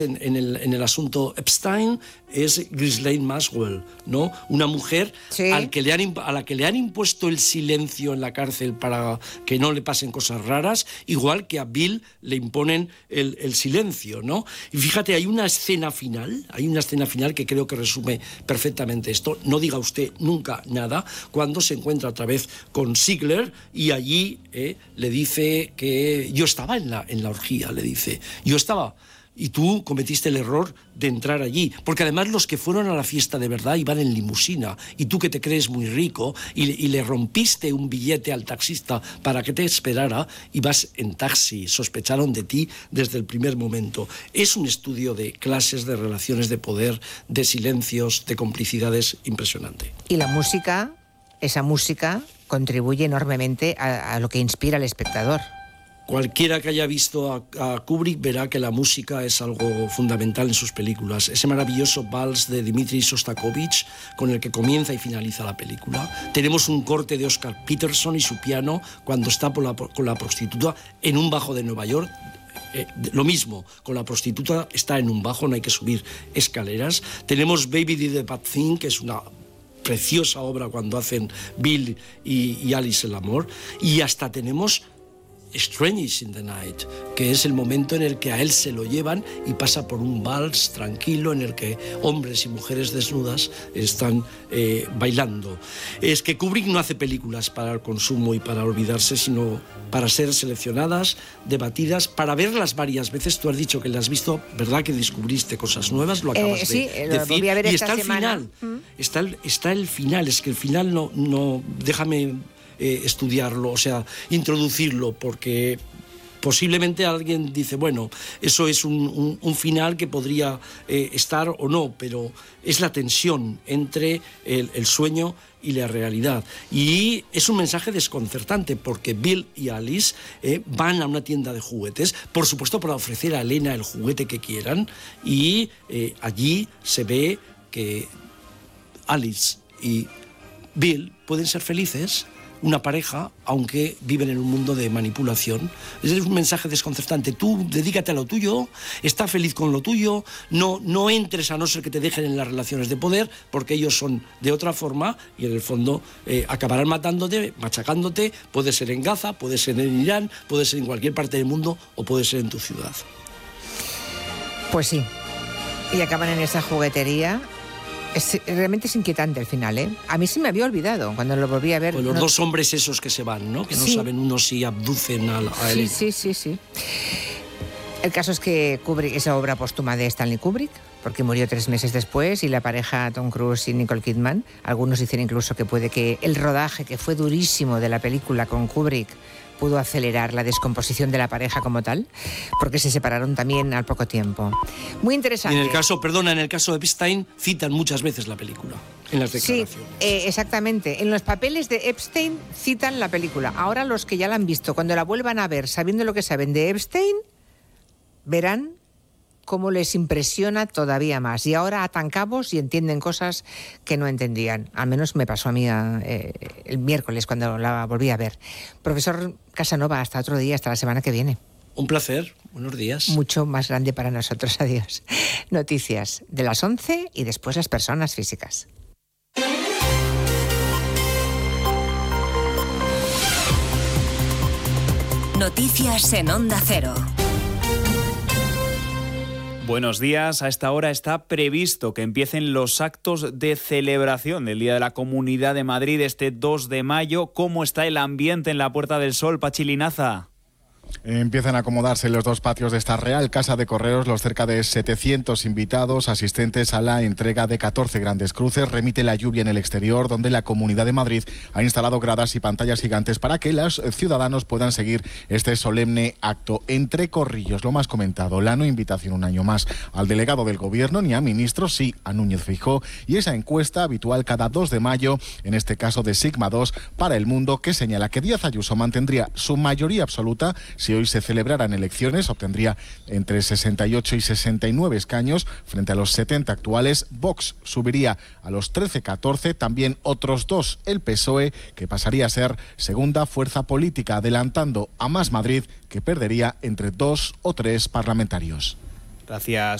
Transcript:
en el asunto Epstein es Ghislaine Maxwell, ¿no? Una mujer sí, a la que le han impuesto el silencio en la cárcel para que no le pasen cosas raras, igual que a Bill le imponen el silencio, ¿no? Y fíjate, hay una escena final que creo que resume perfectamente esto. No diga usted nunca nada, cuando se encuentra otra vez con Ziegler y allí le dice que yo estaba en la orgía, le dice. Yo estaba... Y tú cometiste el error de entrar allí, porque además los que fueron a la fiesta de verdad iban en limusina, y tú que te crees muy rico y le rompiste un billete al taxista para que te esperara, ibas en taxi, sospecharon de ti desde el primer momento. Es un estudio de clases, de relaciones de poder, de silencios, de complicidades impresionante. Y la música, esa música contribuye enormemente a lo que inspira al espectador. Cualquiera que haya visto a Kubrick verá que la música es algo fundamental en sus películas. Ese maravilloso vals de Dmitri Shostakovich con el que comienza y finaliza la película. Tenemos un corte de Oscar Peterson y su piano cuando está con la prostituta en un bajo de Nueva York. Lo mismo, con la prostituta está en un bajo, no hay que subir escaleras. Tenemos Baby Did a Bad Thing, que es una preciosa obra cuando hacen Bill y Alice el amor. Y hasta tenemos Strangers in the Night, que es el momento en el que a él se lo llevan y pasa por un vals tranquilo en el que hombres y mujeres desnudas están bailando. Es que Kubrick no hace películas para el consumo y para olvidarse, sino para ser seleccionadas, debatidas, para verlas varias veces. Tú has dicho que las has visto, ¿verdad? Que descubriste cosas nuevas, lo acabas sí, de lo decir. volví a ver y esta está el semana. final, está el final, es que el final no déjame estudiarlo, o sea, introducirlo, porque posiblemente alguien dice, bueno, eso es un final que podría estar o no, pero es la tensión entre el sueño y la realidad. Y es un mensaje desconcertante, porque Bill y Alice van a una tienda de juguetes, por supuesto para ofrecer a Elena el juguete que quieran, y allí se ve que Alice y Bill pueden ser felices, una pareja, aunque viven en un mundo de manipulación. Es un mensaje desconcertante. Tú dedícate a lo tuyo, está feliz con lo tuyo, no entres a no ser que te dejen en las relaciones de poder, porque ellos son de otra forma y en el fondo acabarán matándote, machacándote. Puede ser en Gaza, puede ser en Irán, puede ser en cualquier parte del mundo o puede ser en tu ciudad. Pues sí. Y acaban en esa juguetería. Realmente es inquietante el final, ¿eh? A mí se me había olvidado cuando lo volví a ver. Pues los dos hombres esos que se van, ¿no? Que no saben uno si abducen a él. Sí. El caso es que Kubrick, esa obra póstuma de Stanley Kubrick, porque murió 3 meses después, y la pareja Tom Cruise y Nicole Kidman, algunos dicen incluso que puede que el rodaje, que fue durísimo, de la película con Kubrick, pudo acelerar la descomposición de la pareja como tal, porque se separaron también al poco tiempo. Muy interesante. Y en el caso de Epstein, citan muchas veces la película, en las declaraciones. Sí, exactamente. En los papeles de Epstein citan la película. Ahora los que ya la han visto, cuando la vuelvan a ver, sabiendo lo que saben de Epstein, verán cómo les impresiona todavía más. Y ahora atan cabos y entienden cosas que no entendían. Al menos me pasó a mí el miércoles cuando la volví a ver. Profesor Casanova, hasta otro día, hasta la semana que viene. Un placer. Buenos días. Mucho más grande para nosotros. Adiós. Noticias de las 11 y después las personas físicas. Noticias en Onda Cero. Buenos días. A esta hora está previsto que empiecen los actos de celebración del Día de la Comunidad de Madrid este 2 de mayo. ¿Cómo está el ambiente en la Puerta del Sol, Pachi Linaza? Empiezan a acomodarse en los dos patios de esta Real Casa de Correos los cerca de 700 invitados asistentes a la entrega de 14 grandes cruces. Remite la lluvia en el exterior, donde la Comunidad de Madrid ha instalado gradas y pantallas gigantes para que los ciudadanos puedan seguir este solemne acto. Entre corrillos, lo más comentado, la no invitación un año más al delegado del Gobierno ni a ministros, sí a Núñez Feijóo, y esa encuesta habitual cada 2 de mayo, en este caso de Sigma 2 para El Mundo, que señala que Díaz Ayuso mantendría su mayoría absoluta. Si hoy se celebraran elecciones, obtendría entre 68 y 69 escaños frente a los 70 actuales. Vox subiría a los 13-14, también otros 2 el PSOE, que pasaría a ser segunda fuerza política, adelantando a Más Madrid, que perdería entre 2 o 3 parlamentarios. Gracias.